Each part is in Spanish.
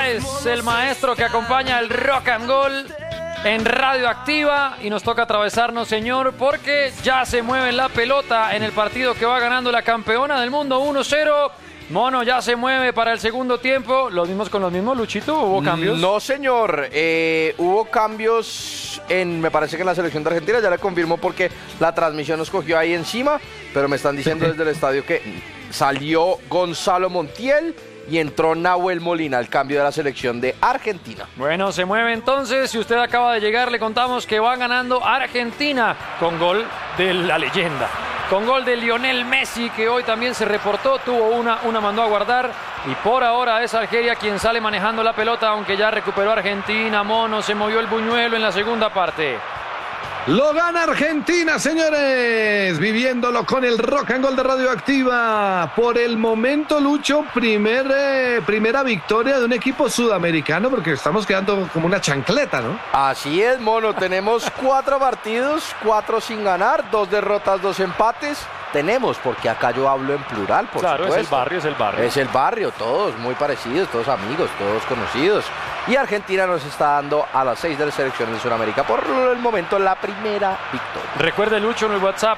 es el maestro que acompaña el Rock and Roll en Radioactiva y nos toca atravesarnos, señor, porque ya se mueve la pelota en el partido que va ganando la campeona del mundo 1-0. Mono ya se mueve para el segundo tiempo. ¿Los mismos con los mismos, Luchito? ¿Hubo cambios? No, señor. Hubo cambios me parece que en la selección de Argentina. Ya le confirmo porque la transmisión nos cogió ahí encima. Pero me están diciendo desde el estadio que salió Gonzalo Montiel y entró Nahuel Molina al cambio de la selección de Argentina. Bueno, se mueve entonces. Si usted acaba de llegar, le contamos que va ganando Argentina con gol de la leyenda. Con gol de Lionel Messi, que hoy también se reportó, tuvo una mandó a guardar. Y por ahora es Argelia quien sale manejando la pelota, aunque ya recuperó Argentina. Mono, se movió el buñuelo en la segunda parte. Lo gana Argentina, señores, viviéndolo con el Rock and Roll de Radioactiva. Por el momento, Lucho, primera victoria de un equipo sudamericano, porque estamos quedando como una chancleta, ¿no? Así es, Mono, tenemos 4 partidos, 4 sin ganar, 2 derrotas, 2 empates. Tenemos, porque acá yo hablo en plural, por claro, supuesto. es el barrio, es el barrio. Es el barrio, todos muy parecidos, todos amigos, todos conocidos. Y Argentina nos está dando a las 6 de las selecciones de Sudamérica por el momento la primera victoria. Recuerde, Lucho, en el WhatsApp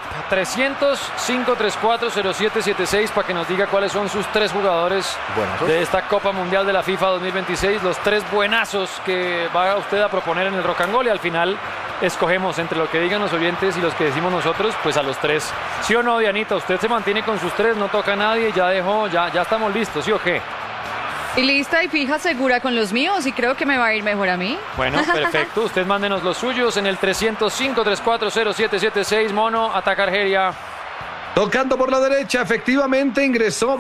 300-534-0776 para que nos diga cuáles son sus 3 jugadores de esta Copa Mundial de la FIFA 2026, los 3 buenazos que va usted a proponer en el Rock and Roll, y al final escogemos entre lo que digan los oyentes y los que decimos nosotros, pues a los 3. ¿Sí o no, Dianita? Usted se mantiene con sus 3, no toca a nadie, ya estamos listos, ¿sí o qué? Y lista y fija, segura con los míos, y creo que me va a ir mejor a mí. Bueno, perfecto. Usted mándenos los suyos en el 305-340776. Mono, ataca Argelia. Tocando por la derecha, efectivamente ingresó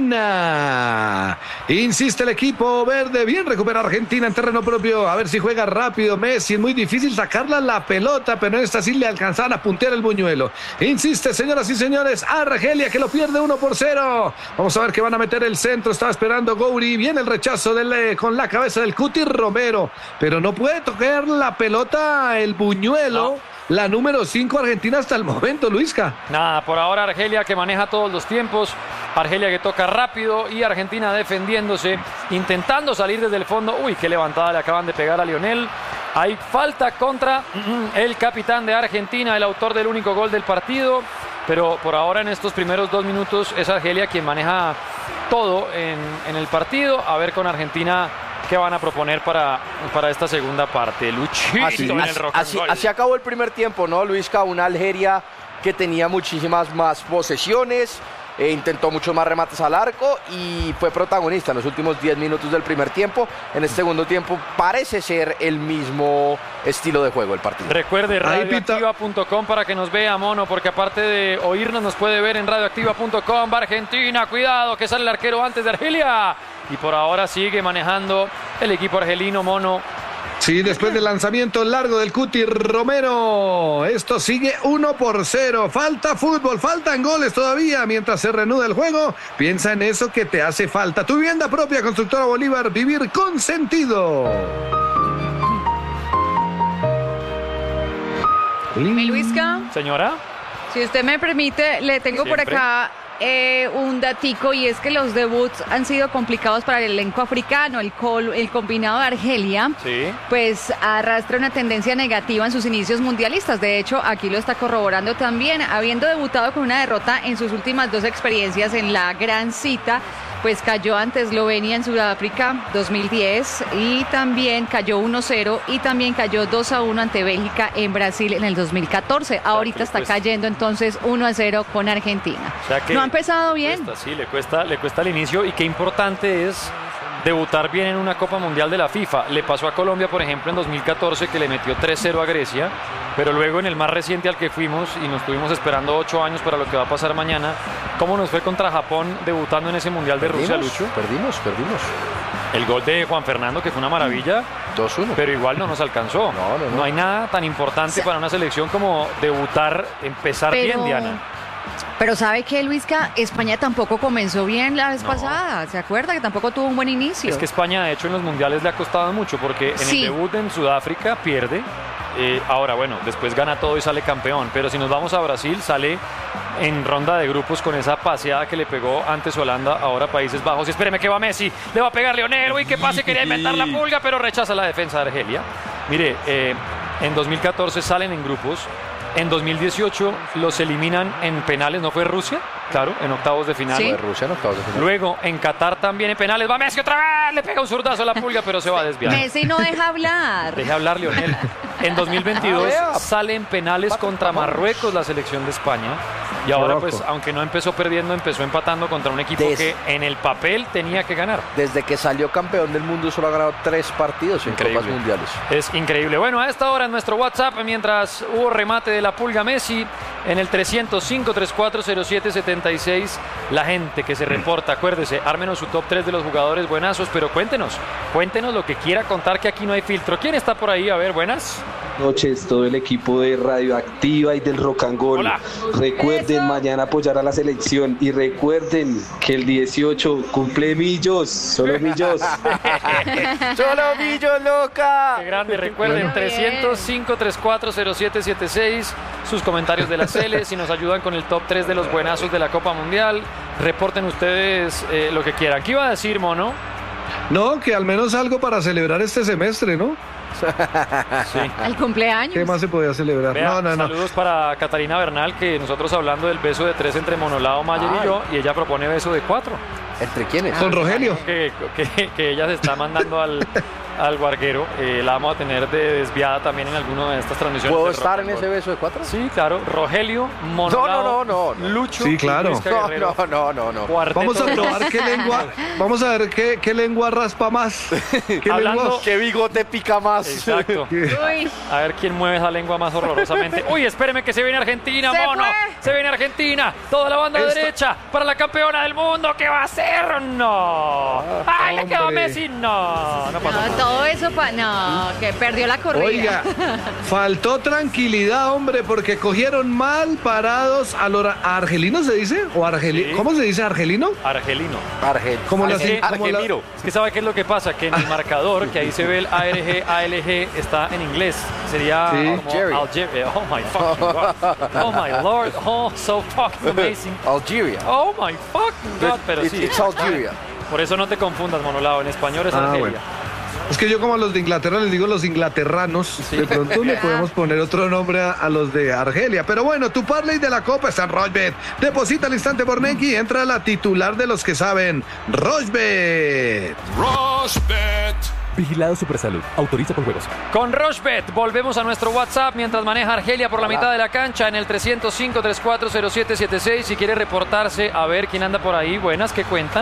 Molina. Insiste el equipo verde. Bien recupera Argentina en terreno propio. A ver si juega rápido Messi. Es muy difícil sacarla la pelota, pero en esta sí le alcanzan a puntear el buñuelo. Insiste, señoras y señores, Argelia, que lo pierde 1-0. Vamos a ver que van a meter el centro. Estaba esperando Gouri. Viene el rechazo con la cabeza del Cuti Romero. Pero no puede tocar la pelota el buñuelo. No. La número 5 Argentina hasta el momento, Luisca. Nada, por ahora Argelia que maneja todos los tiempos, Argelia que toca rápido y Argentina defendiéndose, intentando salir desde el fondo. Uy, qué levantada le acaban de pegar a Lionel. Hay falta contra el capitán de Argentina, el autor del único gol del partido. Pero por ahora en estos primeros 2 minutos es Argelia quien maneja todo en el partido. A ver con Argentina qué van a proponer para esta segunda parte. Luchito en el Rock and Roll. Así acabó el primer tiempo, ¿no, Luisca? Una Algeria que tenía muchísimas más posesiones, intentó muchos más remates al arco y fue protagonista en los últimos 10 minutos del primer tiempo. En el segundo tiempo parece ser el mismo estilo de juego el partido. Recuerde radioactiva.com para que nos vea, Mono, porque aparte de oírnos nos puede ver en radioactiva.com. Va Argentina, cuidado que sale el arquero antes de Argelia. Y por ahora sigue manejando el equipo argelino, Mono. Sí, después del lanzamiento largo del Cuti Romero, esto sigue 1-0. Falta fútbol, faltan goles todavía. Mientras se reanuda el juego, piensa en eso que te hace falta. Tu vivienda propia, Constructora Bolívar, vivir con sentido. Luisca. Señora. Si usted me permite, le tengo por acá un datico, y es que los debuts han sido complicados para el elenco africano. El combinado de Argelia pues arrastra una tendencia negativa en sus inicios mundialistas. De hecho, aquí lo está corroborando también, habiendo debutado con una derrota en sus últimas 2 experiencias en la gran cita. Pues cayó ante Eslovenia en Sudáfrica 2010 y también cayó 1-0 y también cayó 2-1 ante Bélgica en Brasil en el 2014. Ahorita está cayendo entonces 1-0 con Argentina. O sea que no ha empezado bien. Le cuesta el inicio, y qué importante es debutar bien en una Copa Mundial de la FIFA. Le pasó a Colombia, por ejemplo, en 2014, que le metió 3-0 a Grecia, pero luego en el más reciente al que fuimos y nos estuvimos esperando 8 años para lo que va a pasar mañana. ¿Cómo nos fue contra Japón debutando en ese Mundial de Rusia, Lucho? Perdimos. El gol de Juan Fernando, que fue una maravilla, 2-1. pero igual no nos alcanzó. No hay nada tan importante para una selección como debutar, empezar bien, Diana. Pero ¿sabe qué, Luisca? España tampoco comenzó bien la vez pasada. ¿Se acuerda? Que tampoco tuvo un buen inicio. Es que España, de hecho, en los mundiales le ha costado mucho, porque en el debut en Sudáfrica pierde. Ahora, bueno, después gana todo y sale campeón. Pero si nos vamos a Brasil, sale en ronda de grupos con esa paseada que le pegó antes Holanda, ahora Países Bajos. Y espéreme que va Messi, le va a pegar Lionel, uy, qué pase, quería inventar la pulga, pero rechaza la defensa de Argelia. Mire, en 2014 salen en grupos, en 2018 los eliminan en penales, ¿no fue Rusia? Claro, en octavos de final. Sí. Rusia en octavos de final. Luego, en Qatar también en penales, va Messi otra vez, le pega un zurdazo a la pulga, pero se va a desviar. Messi no deja hablar. Deja hablar, Lionel. En 2022 sale en penales contra Marruecos la selección de España. Y ahora, pues, aunque no empezó perdiendo, empezó empatando contra un equipo que en el papel tenía que ganar. Desde que salió campeón del mundo solo ha ganado 3 partidos en Copas Mundiales. Es increíble. Bueno, a esta hora en nuestro WhatsApp, mientras hubo remate de la pulga Messi, en el 305-3407-76, la gente que se reporta, acuérdese, ármenos su top 3 de los jugadores buenazos, pero cuéntenos lo que quiera contar, que aquí no hay filtro. ¿Quién está por ahí? A ver, buenas noches, todo el equipo de Radioactiva y del Rock and Roll. Hola. Recuerden mañana apoyar a la selección y recuerden que el 18 cumple Millos, solo Millos. ¡Solo Millos, loca! Qué grande, recuerden, 305-340776, sus comentarios de la Sele, si nos ayudan con el top 3 de los buenazos de la Copa Mundial, reporten ustedes lo que quieran. ¿Qué iba a decir, Mono? No, que al menos algo para celebrar este semestre, ¿no? Sí. El cumpleaños. ¿Qué más se podía celebrar? Vea, No. Saludos para Catarina Bernal, que nosotros hablando del beso de 3 entre Monolao, Mayer y yo, y ella propone beso de 4. ¿Entre quiénes? Con Rogelio. Que ella se está mandando al Guarguero. La vamos a tener de desviada también en alguna de estas transmisiones. ¿Puedo estar en ese beso de 4? Sí, claro. Rogelio, Monolao, No. Lucho. Sí, claro. Y Luis Guerrero. No. Vamos a probar qué lengua. Vamos a ver qué lengua raspa más. ¿Qué bigote pica más? Exacto. Uy. A ver quién mueve esa lengua más horrorosamente. Uy, espéreme que se viene Argentina, Mono. Se viene Argentina. Toda la banda derecha para la campeona del mundo. ¿Qué va a hacer? No. ¡Ay, le quedó Messi! No pasó nada. Todo eso que perdió la corrida. Oiga, faltó tranquilidad, hombre, porque cogieron mal parados a los argelinos, ¿se dice? Sí. ¿Cómo se dice argelino? Argelino. Argelino. Es que ¿sabe qué es lo que pasa? Que en el marcador, que ahí se ve el ALG, está en inglés. Sería como Algeria. Oh my fucking God. Oh my Lord. Oh, so fucking amazing. Algeria. Oh my fucking God. Pero sí. It's Algeria. Por eso no te confundas, Monolao. En español es Argelia. Bueno. Es que yo como a los de Inglaterra les digo los inglaterranos, de pronto le podemos poner otro nombre a los de Argelia. Pero bueno, tu parlay de la Copa está en Rochbet. Deposita al instante por Neki y entra la titular de los que saben, Rochbet. Rochbet. Vigilado Supersalud. Autoriza por juegos. Con Rochbet volvemos a nuestro WhatsApp mientras maneja Argelia por la mitad de la cancha en el 305-340776. Si quiere reportarse, a ver quién anda por ahí. Buenas, ¿qué cuentan?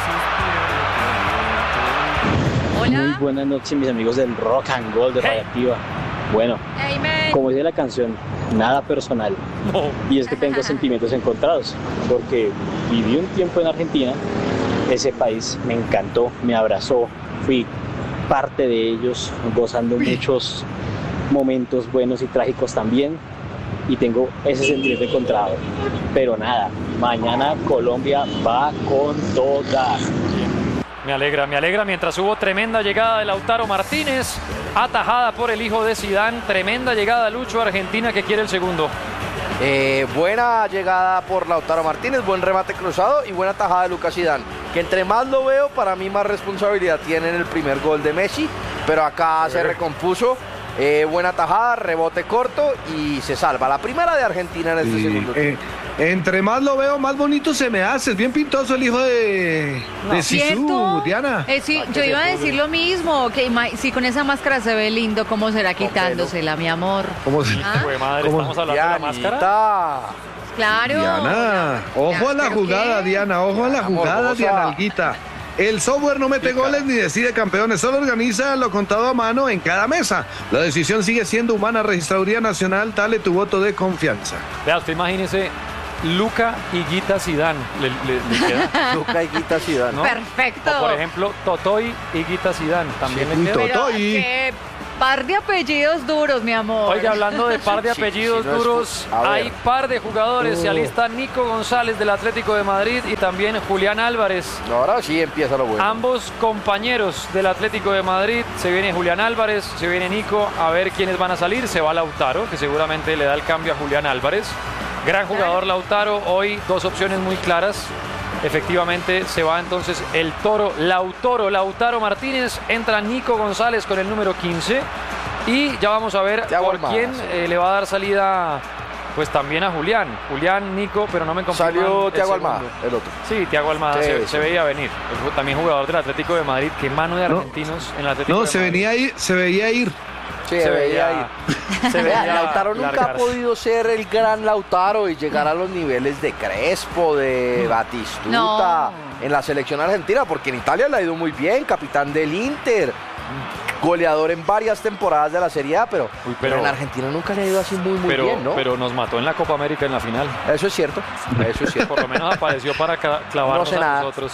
Hola. Muy buenas noches, mis amigos del Rock and Roll de Radioactiva. Bueno, como dice la canción, nada personal. Y es que tengo sentimientos encontrados, porque viví un tiempo en Argentina, ese país me encantó, me abrazó, fui parte de ellos, gozando muchos momentos buenos y trágicos también, y tengo ese sentimiento encontrado. Pero nada, mañana Colombia va con todas. Me alegra, mientras hubo tremenda llegada de Lautaro Martínez, atajada por el hijo de Zidane, tremenda llegada Lucho, Argentina que quiere el segundo. Buena llegada por Lautaro Martínez, buen remate cruzado y buena tajada de Lucas Zidane, que entre más lo veo, para mí más responsabilidad tiene en el primer gol de Messi, pero acá se recompuso. Buena tajada, rebote corto y se salva. La primera de Argentina en este segundo tiempo. Entre más lo veo, más bonito se me hace. Es bien pintoso el hijo de Zizou, Diana. Sí, yo iba a decir lo mismo. Que si con esa máscara se ve lindo, ¿cómo será quitándosela, mi amor? ¿Cómo se... Madre, estamos hablando de la máscara. Claro. Diana, ojo a la jugada, Diana. Ojo a la jugada, Diana Alguita. El software no mete goles ni decide campeones, solo organiza lo contado a mano en cada mesa. La decisión sigue siendo humana. Registraduría Nacional, dale tu voto de confianza. Vea, usted imagínese Luca Higuita Zidane. ¿Le queda? Luca Higuita Zidane, ¿no? Perfecto. O por ejemplo, Totoy Higuita Zidane. También le queda. Totoy. Par de apellidos duros, mi amor. Oiga, hablando de par de apellidos duros, hay par de jugadores. Se alista Nico González del Atlético de Madrid y también Julián Álvarez. Ahora sí empieza lo bueno. Ambos compañeros del Atlético de Madrid. Se viene Julián Álvarez, se viene Nico. A ver quiénes van a salir. Se va Lautaro, que seguramente le da el cambio a Julián Álvarez. Gran jugador Lautaro, hoy 2 opciones muy claras. Efectivamente se va entonces el toro Lautaro Martínez, entra Nico González con el número 15 y ya vamos a ver por quién le va a dar salida, pues también a Julián, Nico, pero no me confirman. Salió Thiago Almada, el otro. Sí, Thiago Almada, se veía venir. También jugador del Atlético de Madrid, qué mano de argentinos en el Atlético de Madrid. Se veía ir. Sí, se veía ir. Lautaro nunca ha podido ser el gran Lautaro y llegar a los niveles de Crespo, de Batistuta en la selección argentina, porque en Italia le ha ido muy bien, capitán del Inter, goleador en varias temporadas de la Serie A, pero en Argentina nunca le ha ido así muy bien, ¿no? Pero nos mató en la Copa América en la final. Eso es cierto. Por lo menos apareció para clavarnos a nosotros.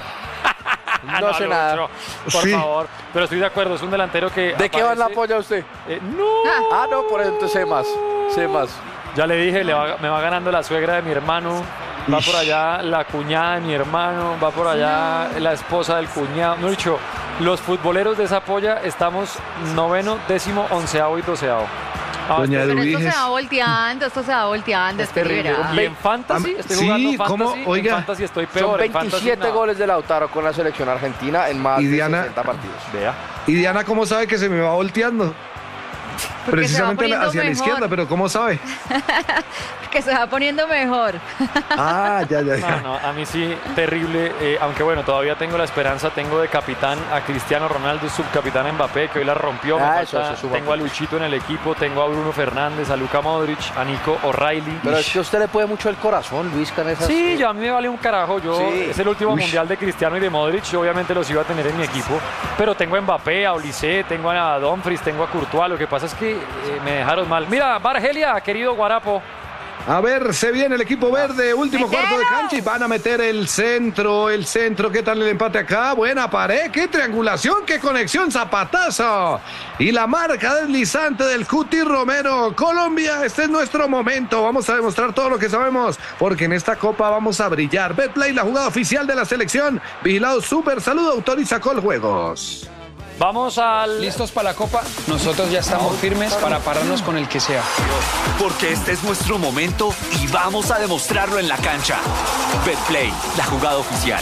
No sé nada. Por favor. Pero estoy de acuerdo, es un delantero que... ¿De qué van la apoya usted? No. No, por eso entonces sé más. Ya le dije, me va ganando la suegra de mi hermano, va por allá la cuñada de mi hermano, va por allá la esposa del cuñado. No he dicho, los futboleros de esa polla estamos 9º, 10º, 11º y 12º. Doña pero Eduviges. esto se va volteando. Es terrible. Y en Fantasy, estoy jugando Fantasy, oiga, en Fantasy estoy peor. Son 27 goles de Lautaro con la selección argentina en más de 60 partidos. Vea. ¿Y Diana cómo sabe que se me va volteando? Porque precisamente hacia mejor. la izquierda, pero ¿cómo sabe? Que se va poniendo mejor. Ya. No, a mí sí, terrible. Aunque bueno, todavía tengo la esperanza. Tengo de capitán a Cristiano Ronaldo, subcapitán a Mbappé, que hoy la rompió. Tengo a Luchito en el equipo, tengo a Bruno Fernández, a Luka Modric, a Nico O'Reilly. Pero es que a usted le puede mucho el corazón, Luis, con esas... Sí, a mí me vale un carajo. Es el último mundial de Cristiano y de Modric. Yo obviamente los iba a tener en mi equipo. Pero tengo a Mbappé, a Olise, tengo a Dumfries, tengo a Courtois. Lo que pasa es que me dejaron mal. Mira, Argelia, querido Guarapo. A ver, se viene el equipo verde, último cuarto de cancha y van a meter el centro. ¿Qué tal el empate acá? Buena pared, qué triangulación, qué conexión, zapatazo. Y la marca deslizante del Cuti Romero. Colombia, este es nuestro momento. Vamos a demostrar todo lo que sabemos, porque en esta copa vamos a brillar. Betplay, la jugada oficial de la selección. Vigilado Super, saludo, autoriza Coljuegos. Vamos ¿Listos para la Copa? Nosotros ya estamos firmes para pararnos con el que sea. Porque este es nuestro momento y vamos a demostrarlo en la cancha. Betplay, la jugada oficial.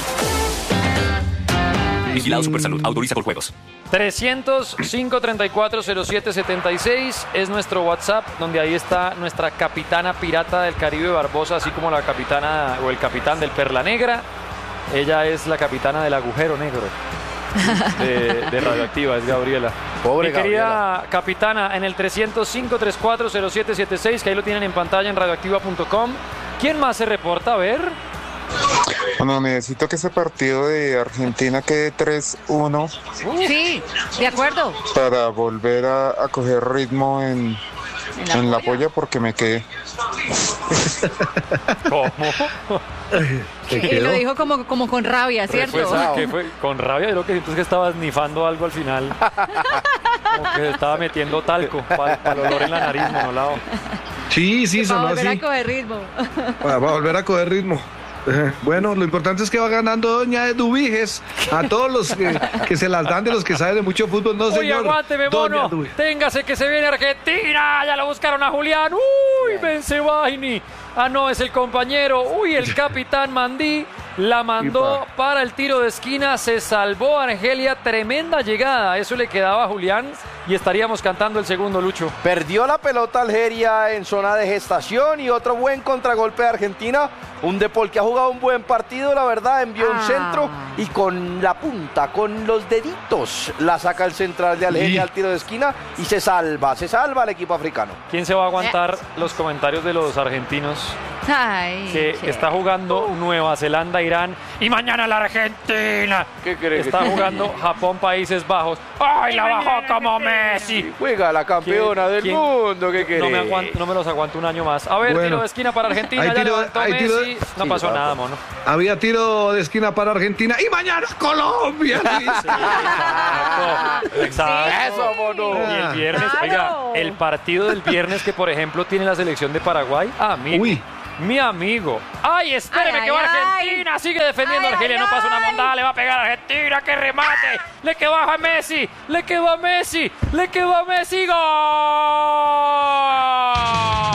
Vigilado Supersalud, autoriza Coljuegos. 300-534-0776 es nuestro WhatsApp, donde ahí está nuestra capitana pirata del Caribe, Barbosa, así como la capitana o el capitán del Perla Negra. Ella es la capitana del Agujero Negro. De Radioactiva, es Gabriela. Pobre Mi querida Gabriela. capitana, en el 300-534-0776, que ahí lo tienen en pantalla en radioactiva.com. ¿Quién más se reporta? A ver. Bueno, necesito que ese partido de Argentina quede 3-1. Sí, de acuerdo. Para volver a coger ritmo en la polla, porque me quedé. ¿Cómo? Y lo dijo como con rabia, ¿cierto? ¿Qué fue? Con rabia, yo creo que entonces que estabas nifando algo al final. Como que se estaba metiendo talco para el olor en la nariz, monolado. Sí, sonó así. Para volver a coger ritmo. Para volver a coger ritmo. Bueno, lo importante es que va ganando doña Eduviges a todos los que se las dan de los que saben de mucho fútbol. No, señor. Uy, aguánteme, mono. Téngase que se viene Argentina. Ya lo buscaron a Julián. Uy, Benzebaini. No, es el compañero. Uy, el capitán Mandí. La mandó para el tiro de esquina. Se salvó Argelia. Tremenda llegada. Eso le quedaba a Julián. Y estaríamos cantando el segundo, Lucho. Perdió la pelota Algeria en zona de gestación y otro buen contragolpe de Argentina. Un De Paul que ha jugado un buen partido, la verdad, envió un centro y con la punta, con los deditos, la saca el central de Algeria al tiro de esquina y se salva el equipo africano. ¿Quién se va a aguantar los comentarios de los argentinos? Que está jugando Nueva Zelanda, Irán y mañana la Argentina. ¿Qué crees? Está jugando Japón, Países Bajos. ¡Ay, la bajó como Messi! Juega la campeona del mundo, ¿qué querés? No me los aguanto un año más. A ver, tiro de esquina para Argentina, ya levantó Messi. No pasó nada, mono. Había tiro de esquina para Argentina y mañana Colombia. Exacto. Eso, mono. Y el viernes, oiga, el partido del viernes que por ejemplo tiene la selección de Paraguay. Mi amigo. ¡Ay, espéreme que va Argentina! Sigue defendiendo a Argelia. No pasa una mondada. Le va a pegar a Argentina. ¡Qué remate! Le quedó a Messi. Le quedó a Messi. ¡Gol!